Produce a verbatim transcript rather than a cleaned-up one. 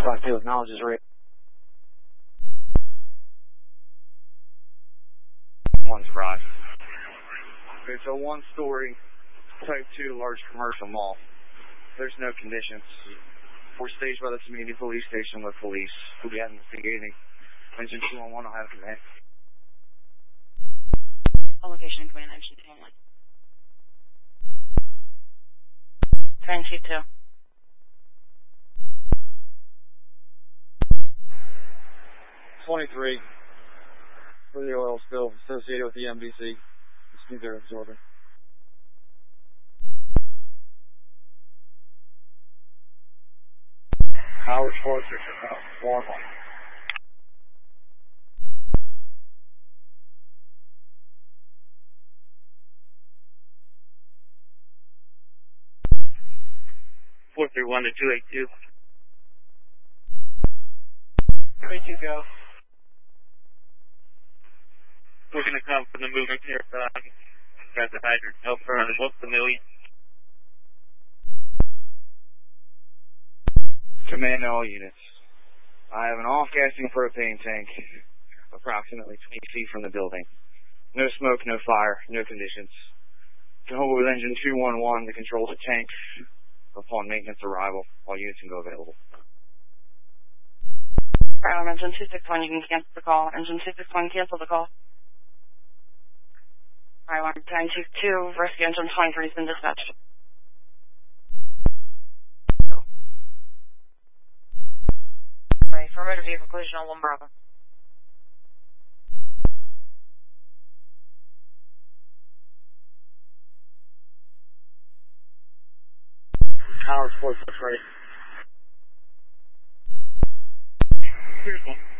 four five two acknowledges rate. One's Rod. It's a one-story, type two large commercial mall. There's no conditions. We're staged by the community police station with police. We'll be investigating. Engine two one one will have command. All location command, engine two one one. Train two two. twenty-three. For the oil spill associated with the M D C. Just need their absorber. Howard Sports are formal. Four three one to two eight two. Three two go. We're gonna come from the movement here. Uh, got the hydrant over on what's the million. Command all units. I have an off-gassing propane tank approximately twenty feet from the building. No smoke, no fire, no conditions. To hold with engine two one one to control the tank upon maintenance arrival. All units can go available. Alright, engine two six one, you can cancel the call. Engine two six one, cancel the call. Alright, one nine two two, rescue engine twenty-three has been dispatched. For motor vehicle collision on one Bravo. Howard Sports, that's right. Here's one.